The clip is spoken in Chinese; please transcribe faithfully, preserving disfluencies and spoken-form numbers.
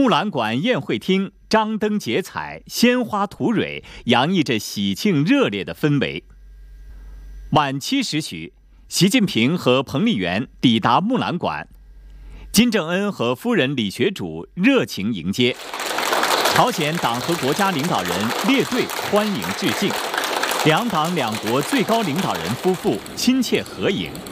木兰馆宴会厅张灯结彩，鲜花吐蕊，洋溢着喜庆热烈的氛围。晚七时许，习近平和彭丽媛抵达木兰馆，金正恩和夫人李学主热情迎接，朝鲜党和国家领导人列队欢迎致敬，两党两国最高领导人夫妇亲切合影。